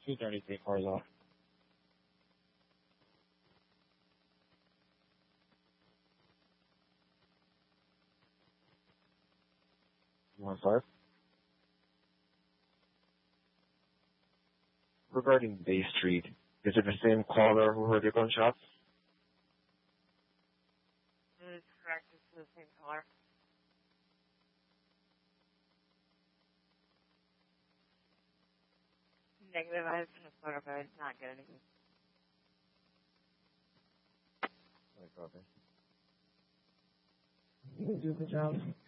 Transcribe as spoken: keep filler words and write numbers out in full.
two thirty-three cars off. one five. Regarding Bay Street, is it the same caller who heard your gunshots? That is correct. It's the same caller. Negative. I have a photo, but I did not get anything. Like, okay. You can do the job.